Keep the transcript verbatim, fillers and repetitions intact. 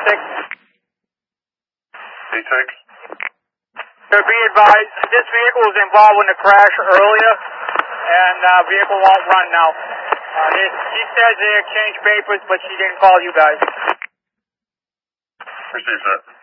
six. D six. So be advised, this vehicle was involved in the crash earlier, and uh, vehicle won't run now. Uh, he, he says they exchanged papers, but she didn't call you guys. Received, sir.